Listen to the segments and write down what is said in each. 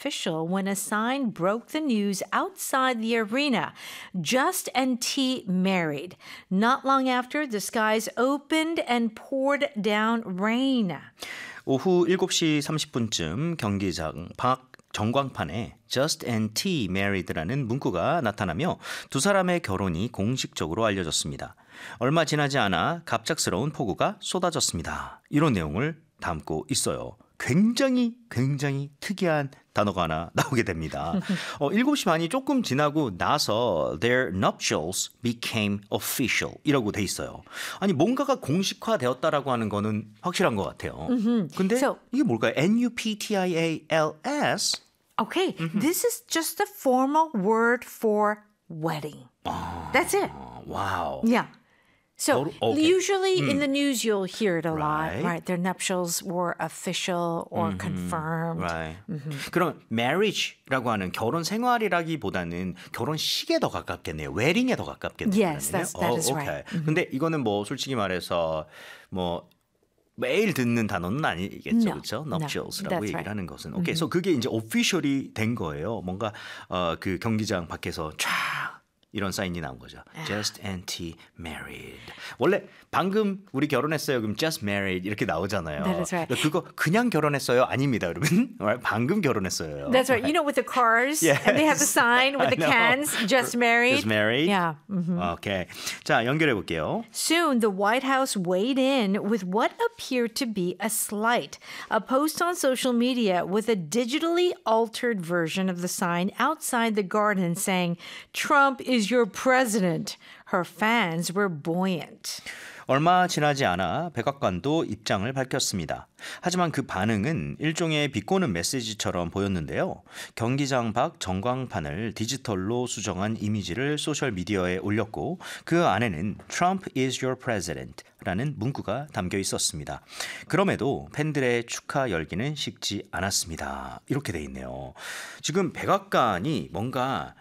official when a sign broke the news outside the arena. Just and T married. Not long after, the skies opened and poured down rain. 오후 7시 30분쯤 경기장 밖 전광판에 Just and T married라는 문구가 나타나며 두 사람의 결혼이 공식적으로 알려졌습니다. 얼마 지나지 않아 갑작스러운 폭우가 쏟아졌습니다. 이런 내용을 담고 있어요. 굉장히 특이한 단어가 하나 나오게 됩니다. 7시 반이 조금 지나고 나서 their nuptials became official 이라고 돼 있어요. 아니 뭔가가 공식화되었다라고 하는 거는 확실한 것 같아요. 근데 이게 뭘까요? Nuptials? Okay, this is just a formal word for wedding. That's it. Wow. Yeah. So okay. usually in the news you'll hear it a lot, Right. right? Their nuptials were official or confirmed. Right. 그럼 marriage라고 하는 결혼 생활이라기보다는 결혼식에 더 가깝겠네요. 웨딩에 더 가깝겠네요. Yes, that is right. 근데 이거는 뭐 솔직히 말해서 뭐 매일 듣는 단어는 아니겠죠, No, 그렇죠? no, nuptials라고 that's 얘기를 right. 하는 것은. 오케이, 그래서 그게 이제 officially 된 거예요. 뭔가 그 경기장 밖에서 쫙 이런 사인이 나온 거죠. Just and T married. 원래 방금 우리 결혼했어요. 그럼 just married 이렇게 나오잖아요. That is right. 그거 그냥 결혼했어요? 아닙니다, 여러분. 방금 결혼했어요. That's right. You know, with the cars, and they have the sign with the cans, just married. Just married. Yeah. 오케이. 자, 연결해 볼게요. Soon, the White House weighed in with what appeared to be a slight. A post on social media with a digitally altered version of the sign outside the garden saying, Trump is your president. Her fans were buoyant. 얼마 지나지 않아 백악관도 입장을 밝혔습니다. 하지만 그 반응은 일종의 비꼬는 메시지처럼 보였는데요. 경기장 밖 전광판을 디지털로 수정한 이미지를 소셜미디어에 올렸고 그 안에는 Trump is your president 라는 문구가 담겨 있었습니다. 그럼에도 팬들의 축하 열기는 식지 않았습니다. 이렇게 돼 있네요. 지금 백악관이 뭔가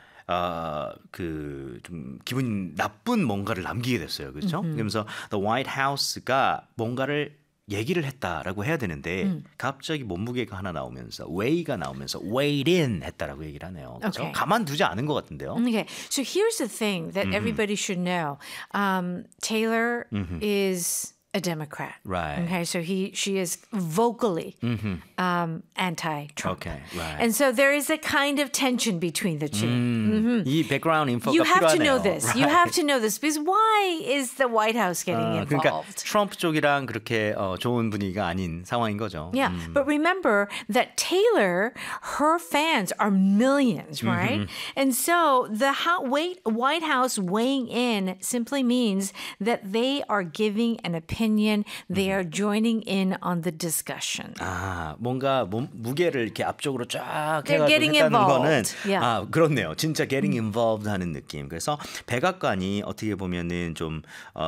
그 좀 기분 나쁜 뭔가를 남기게 됐어요. 그렇죠? 그러면서 The White House가 뭔가를 얘기를 했다라고 해야 되는데 갑자기 몸무게가 하나 나오면서 weigh가 나오면서 weighed in 했다라고 얘기를 하네요. 그렇죠? Okay. 가만두지 않은 것 같은데요. Okay, so here's the thing that everybody should know. Taylor is a Democrat. Right. Okay, so she is vocally anti-Trump. Okay, right. And so there is a kind of tension between the two. 이 background info가 You have 필요하네요. to know this. Right. You have to know this because why is the White House getting 그러니까 involved? 트럼프 쪽이랑 그렇게 좋은 분위기가 아닌 상황인 거죠. Yeah, but remember that Taylor, her fans are millions, right? And so the White House weighing in simply means that they are giving an opinion. They are joining in on the discussion. 아, 뭔가 무게를 이렇게 앞쪽으로 쫙 They're 해가지고 getting 했다는 involved. 거는 Yeah. 아, 그렇네요. 진짜 getting involved 하는 느낌. 그래서 백악관이 어떻게 보면은 좀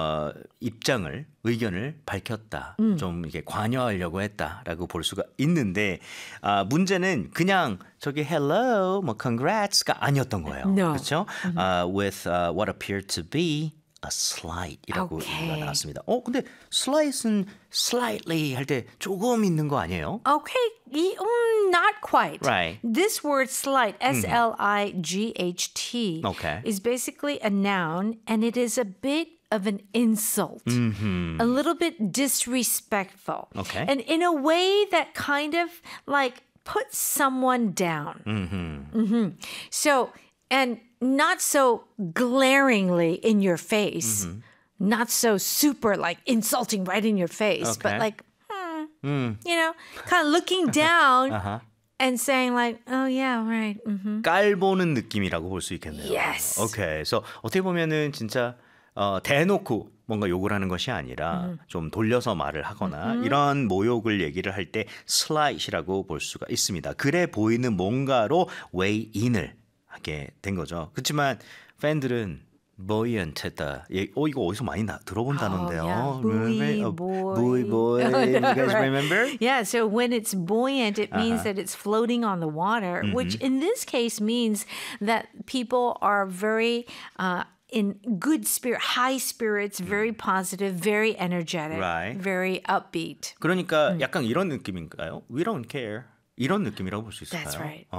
의견을 밝혔다. 좀 이게 관여하려고 했다라고 볼 수가 있는데 문제는 그냥 저기 hello, 뭐 congrats가 아니었던 거예요. No. 그렇죠? With what appeared to be a slight이라고 Okay. 얘기가 나왔습니다. 근데 slight은 slightly 할 때 조금 있는 거 아니에요? Okay, not quite. Right. This word slight, S-L-I-G-H-T, Okay. is basically a noun, and it is a bit of an insult, a little bit disrespectful, Okay. and in a way that kind of like puts someone down. So, and not so glaringly in your face, not so super like insulting right in your face, but Okay. like, you know, kind of looking down and saying like, oh yeah, right. 깔보는 느낌이라고 볼 수 있겠네요. Yes. 오케이. 그래서 어떻게 보면은 진짜 대놓고 뭔가 욕을 하는 것이 아니라 좀 돌려서 말을 하거나 이런 모욕을 얘기를 할 때 slight이라고 볼 수가 있습니다. 그래 보이는 뭔가로 weigh in을 하게 된 거죠. 그렇지만 팬들은 buoyant 했다. 이거 어디서 많이 들어본 단어인데요. Yeah. Buoy, boy. Buoy, boy. You guys Right. remember? Yeah, so when it's buoyant, it means that it's floating on the water, which in this case means that people are very in good spirit, high spirits, very positive, very energetic, Right. very upbeat. 그러니까 약간 이런 느낌인가요? We don't care. 이런 느낌이라고 볼 수 있을까요? That's right.